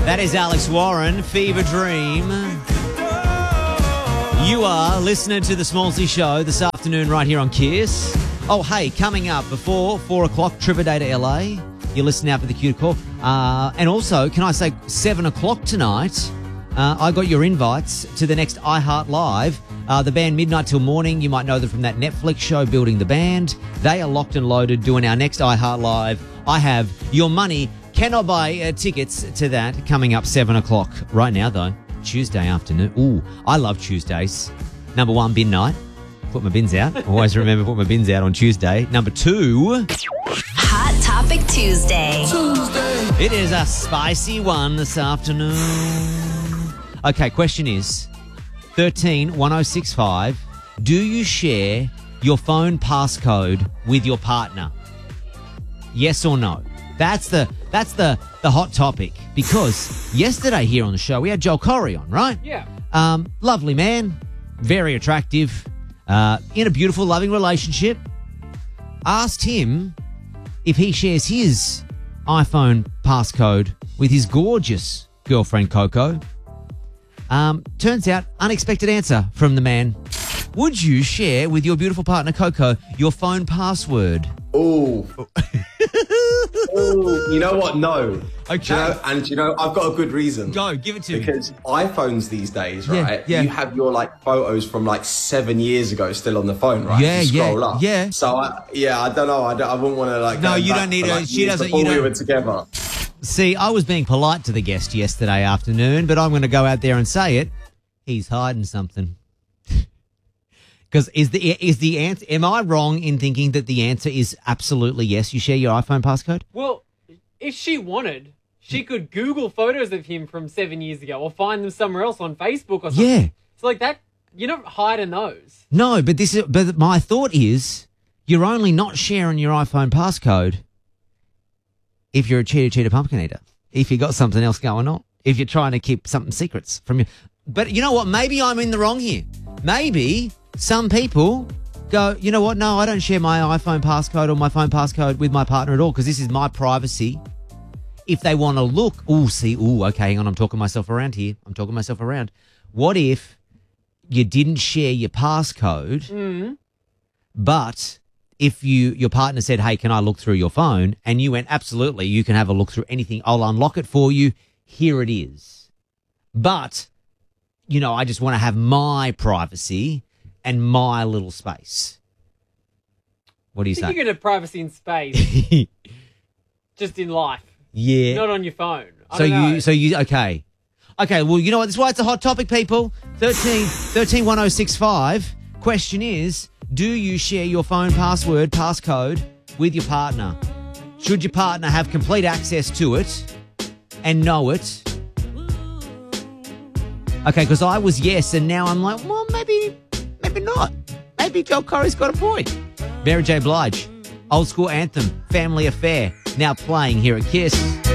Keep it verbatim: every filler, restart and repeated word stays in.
That is Alex Warren, Fever Dream. You are listening to the Smallsy Show this afternoon right here on Kiss. Oh, hey, coming up before four o'clock, trip a day to L A. You're listening out for the cue to call. Uh, and also, can I say seven o'clock tonight, uh, I got your invites to the next iHeart Live. Uh, the band Midnight Till Morning, you might know them from that Netflix show, Building the Band. They are locked and loaded doing our next iHeart Live. I have your money. Can I buy uh, tickets to that coming up seven o'clock? Right now, though, Tuesday afternoon. Ooh, I love Tuesdays. Number one, bin night. Put my bins out. Always remember put my bins out on Tuesday. Number two. Hot Topic Tuesday. Tuesday. It is a spicy one this afternoon. Okay, question is thirteen one oh six five. Do you share your phone passcode with your partner? Yes or no? That's the that's the, the hot topic. Because yesterday here on the show, we had Joel Corey on, right? Yeah. Um, lovely man. Very attractive. Uh, in a beautiful, loving relationship. Asked him if he shares his iPhone passcode with his gorgeous girlfriend, Coco. Um, turns out, unexpected answer from the man. Would you share with your beautiful partner, Coco, your phone password? Oh. Oh, you know what? No. Okay. Do you know, and you know, I've got a good reason. Go, give it to because me. Because iPhones these days, Yeah, right? yeah. You have your like photos from like seven years ago still on the phone, right? Yeah, you scroll yeah, up. yeah. So I, yeah, I don't know. I, don't, I wouldn't want to like. No, go you back don't need to, to- like, she years doesn't- before you we don't- were together. See, I was being polite to the guest yesterday afternoon, but I'm going to go out there and say it. He's hiding something. Because is the is the answer? Am I wrong in thinking that the answer is absolutely yes? You share your iPhone passcode? Well, if she wanted, she could Google photos of him from seven years ago or find them somewhere else on Facebook or something. Yeah. So like that, you're not hiding those. No, but this is. But my thought is, you're only not sharing your iPhone passcode if you're a cheater, cheater, pumpkin eater. If you got something else going on, if you're trying to keep something secrets from you. But you know what? Maybe I'm in the wrong here. Maybe some people go, you know what? No, I don't share my iPhone passcode or my phone passcode with my partner at all because this is my privacy. If they want to look, ooh, see, ooh, okay, hang on, I'm talking myself around here. I'm talking myself around. What if you didn't share your passcode, Mm-hmm. but if you your partner said, hey, can I look through your phone? And you went, absolutely, you can have a look through anything. I'll unlock it for you. Here it is. But, you know, I just want to have my privacy and my little space. What do you I think say? you're going to have privacy in space, just in life, Yeah. not on your phone. I So don't know. you, so you, okay. Okay, well, you know what? That's why it's a hot topic, people. thirteen, thirteen one oh six five. Question is, do you share your phone password, passcode with your partner? Should your partner have complete access to it and know it? Okay, because I was yes, and now I'm like, well, maybe, maybe not. Maybe Joel Corey's got a point. Mary J. Blige, old school anthem, Family Affair, now playing here at Kiss.